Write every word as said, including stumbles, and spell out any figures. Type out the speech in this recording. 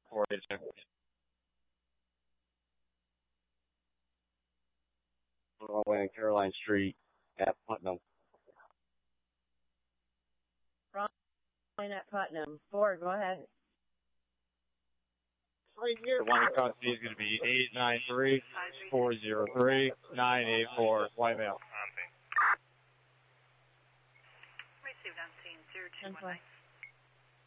four eight two. Runway on Caroline Street at Putnam. Runway at Putnam. Four, go ahead. The one across C is going to be eight nine three, four zero three, nine eight four, white male. Received on scene zero two one nine.